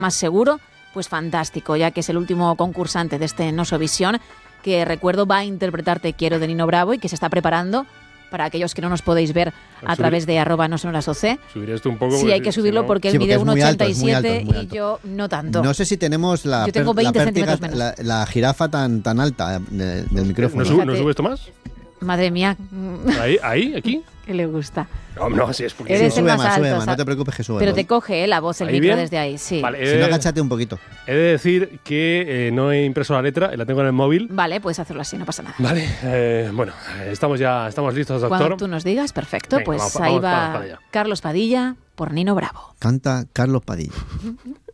más seguro, pues fantástico, ya que es el último concursante de este Nosovisión, que recuerdo va a interpretar Te quiero de Nino Bravo y que se está preparando para aquellos que no nos podéis ver a través de @nosonorasoc. Subiré esto un poco. Sí, hay que subirlo porque él mide 1,87 y alto. yo no tanto. No sé si tenemos la, yo tengo 20 centímetros menos. La jirafa tan alta del micrófono. ¿No sube esto más? Madre mía. Ahí, aquí. Que le gusta. No, así es porque... Eres el más alto, sube más, no te preocupes que sube. Pero te coge la voz, el ¿Ahí micro bien? desde ahí, sí. Vale, Si no, agáchate un poquito. He de decir que no he impreso la letra, la tengo en el móvil. Vale, puedes hacerlo así, no pasa nada. Vale, bueno, estamos listos, doctor. Cuando tú nos digas, perfecto, Venga, pues vamos ahí para va allá. Carlos Padilla por Nino Bravo. Canta Carlos Padilla.